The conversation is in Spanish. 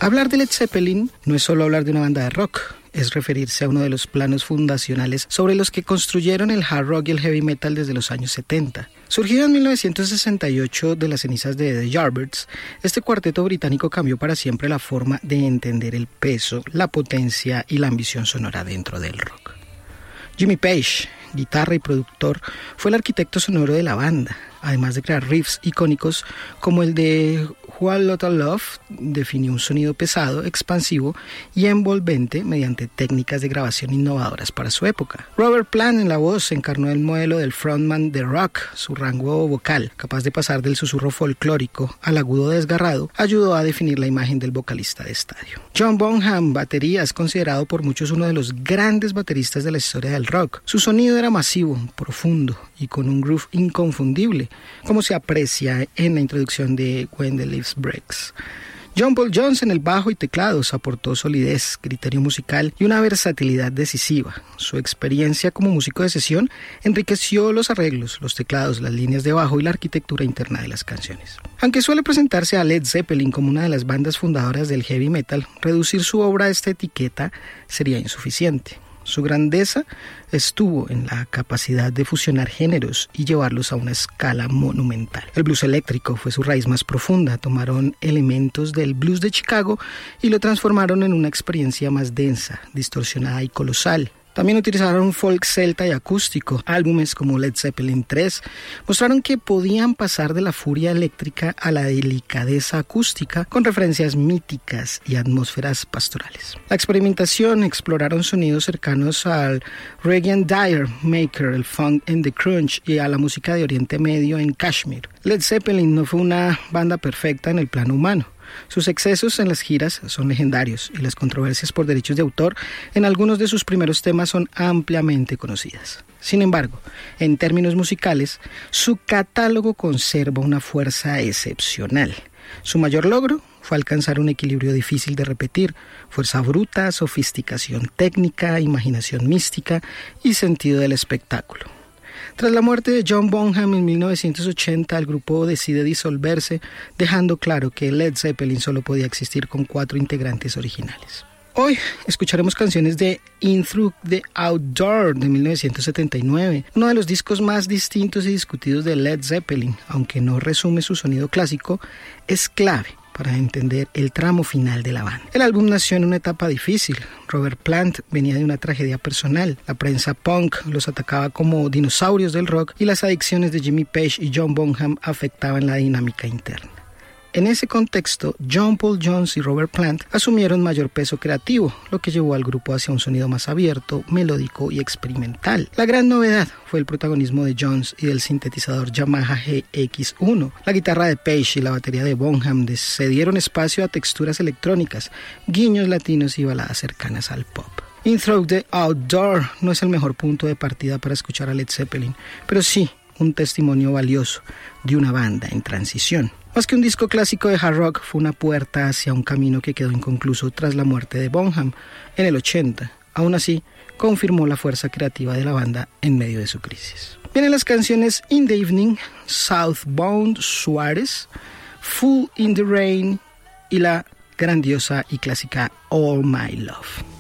Hablar de Led Zeppelin no es solo hablar de una banda de rock, es referirse a uno de los planos fundacionales sobre los que construyeron el hard rock y el heavy metal desde los años 70. Surgido en 1968 de las cenizas de The Yardbirds, este cuarteto británico cambió para siempre la forma de entender el peso, la potencia y la ambición sonora dentro del rock. Jimmy Page, guitarra y productor, fue el arquitecto sonoro de la banda, además de crear riffs icónicos como el de Whole Lotta Love. Definió un sonido pesado, expansivo y envolvente mediante técnicas de grabación innovadoras para su época. Robert Plant en la voz encarnó el modelo del frontman de rock. Su rango vocal, capaz de pasar del susurro folclórico al agudo desgarrado, ayudó a definir la imagen del vocalista de estadio. John Bonham, batería, es considerado por muchos uno de los grandes bateristas de la historia del rock. Su sonido era masivo, profundo y con un groove inconfundible, como se aprecia en la introducción de When the Leaves Breaks. John Paul Jones en el bajo y teclados aportó solidez, criterio musical y una versatilidad decisiva. Su experiencia como músico de sesión enriqueció los arreglos, los teclados, las líneas de bajo y la arquitectura interna de las canciones. Aunque suele presentarse a Led Zeppelin como una de las bandas fundadoras del heavy metal, reducir su obra a esta etiqueta sería insuficiente. Su grandeza estuvo en la capacidad de fusionar géneros y llevarlos a una escala monumental. El blues eléctrico fue su raíz más profunda. Tomaron elementos del blues de Chicago y lo transformaron en una experiencia más densa, distorsionada y colosal. También utilizaron folk celta y acústico. Álbumes como Led Zeppelin 3 mostraron que podían pasar de la furia eléctrica a la delicadeza acústica con referencias míticas y atmósferas pastorales. La experimentación exploraron sonidos cercanos al reggae and dire maker, el funk and the crunch y a la música de Oriente Medio en Kashmir. Led Zeppelin no fue una banda perfecta en el plano humano. Sus excesos en las giras son legendarios y las controversias por derechos de autor en algunos de sus primeros temas son ampliamente conocidas. Sin embargo, en términos musicales, su catálogo conserva una fuerza excepcional. Su mayor logro fue alcanzar un equilibrio difícil de repetir: fuerza bruta, sofisticación técnica, imaginación mística y sentido del espectáculo. Tras la muerte de John Bonham en 1980, el grupo decide disolverse, dejando claro que Led Zeppelin solo podía existir con 4 integrantes originales. Hoy escucharemos canciones de In Through the Outdoor de 1979, uno de los discos más distintos y discutidos de Led Zeppelin. Aunque no resume su sonido clásico, es clave para entender el tramo final de la banda. El álbum nació en una etapa difícil. Robert Plant venía de una tragedia personal. La prensa punk los atacaba como dinosaurios del rock y las adicciones de Jimmy Page y John Bonham afectaban la dinámica interna. En ese contexto, John Paul Jones y Robert Plant asumieron mayor peso creativo, lo que llevó al grupo hacia un sonido más abierto, melódico y experimental. La gran novedad fue el protagonismo de Jones y del sintetizador Yamaha GX1. La guitarra de Page y la batería de Bonham se dieron espacio a texturas electrónicas, guiños latinos y baladas cercanas al pop. In Through the Outdoor no es el mejor punto de partida para escuchar a Led Zeppelin, pero sí un testimonio valioso de una banda en transición. Más que un disco clásico de hard rock, fue una puerta hacia un camino que quedó inconcluso tras la muerte de Bonham en el 80. Aún así, confirmó la fuerza creativa de la banda en medio de su crisis. Vienen las canciones In the Evening, Southbound Suárez, Fool in the Rain y la grandiosa y clásica All My Love.